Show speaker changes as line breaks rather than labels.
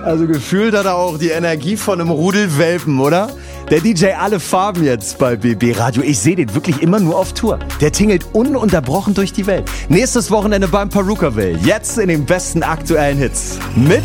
Also gefühlt hat er auch die Energie von einem Rudel Welpen, oder? Der DJ Alle Farben jetzt bei BB Radio. Ich sehe den wirklich immer nur auf Tour. Der tingelt ununterbrochen durch die Welt. Nächstes Wochenende beim Perukaville. Jetzt in den besten aktuellen Hits. Mit